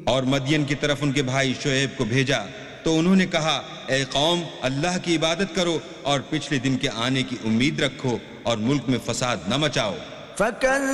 और मदियन की तरफ उनके भाई शुएब को भेजा तो उन्होंने कहा, ए कौम, अल्लाह की इबादत करो और पिछले दिन के आने की उम्मीद रखो और मुल्क में फसाद न मचाओ।